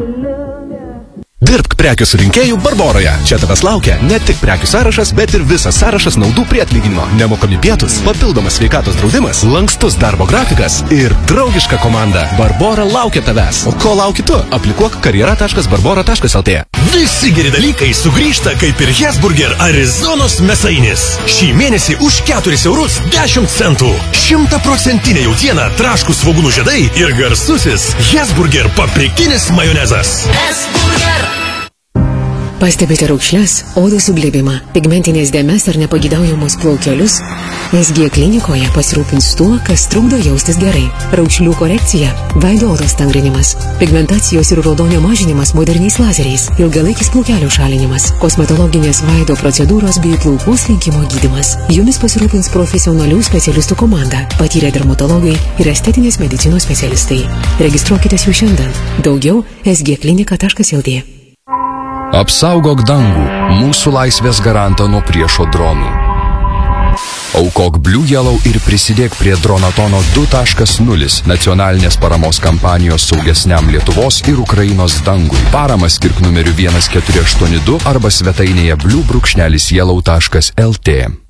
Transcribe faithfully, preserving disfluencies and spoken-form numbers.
Dirbk prekių surinkėjų Barboroje. Čia tavęs laukia ne tik prekių sąrašas, bet ir visas sąrašas naudų prie atlyginimo. Nemokami pietus, papildomas sveikatos draudimas, lankstus darbo grafikas ir draugiška komanda. Barbora laukia tavęs. O ko lauki tu? Aplikuok karjera taškas barbora taškas lt. Visi geri dalykai sugrįžta kaip ir Hesburger Arizonos mėsainis. Šį mėnesį už keturis eurus dešimt centų. Šimtaprocentinė jautiena, traškūs svogūnų žiedai ir garsusis Hesburger paprikinis majonezas. Hesburger. Pastebite raukšles, odos suglebimą, pigmentinės dėmes ar nepagidaujamus plaukelius? S G klinikoje pasirūpins tuo, kas trukdo jaustis gerai. Raukšlių korekcija, veido odos tangrinimas, pigmentacijos ir raudonio mažinimas moderniais lazeriais, ilgalaikis plaukelių šalinimas, kosmetologinės veido procedūros bei plaukų slinkimo gydymas. Jumis pasirūpins profesionalių specialistų komanda, patyrę dermatologai ir estetinės medicinos specialistai. Registruokitės jų šiandien. Daugiau s g klinika taškas lt. Apsaugok dangų, mūsų laisvės garantą nuo priešo dronų. Aukok Blue Yellow ir prisidėk prie Dronatono du taškas nulis nacionalinės paramos kampanijos saugesniam Lietuvos ir Ukrainos dangui. Paramą skirk numeriu vienas keturi aštuoni du arba svetainėje blue brūkšnelis yellow taškas lt.